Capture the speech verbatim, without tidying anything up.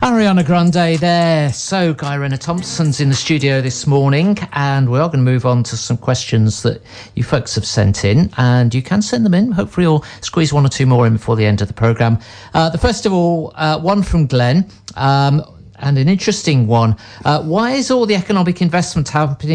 Ariana Grande there. So Guy Renner Thompson's in the studio this morning, and we are going to move on to some questions that you folks have sent in, and you can send them in. Hopefully you'll squeeze one or two more in before the end of the programme. Uh, the first of all, uh, one from Glenn, um, and an interesting one. Uh, why is all the economic investment happening